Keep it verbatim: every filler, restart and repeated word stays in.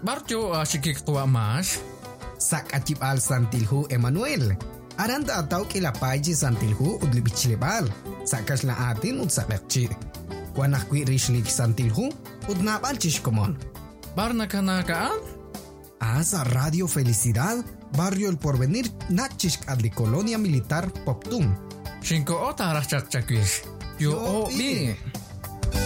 barjo asikik tua mas. Sak acip al santilhu Emmanuel. Aranda atau kilapay ji santilhu udlibichilebal. Sakas la atin ud sakakchi. Kuanak kwi rishlik santilhu udnabal chishkomon. Barna kanakaan? Asa Radio Felicidad, Barrio El Porvenir, Nachishk adli Colonia Militar Poptum. Shinko ota arachak chakwish. Yo o bi.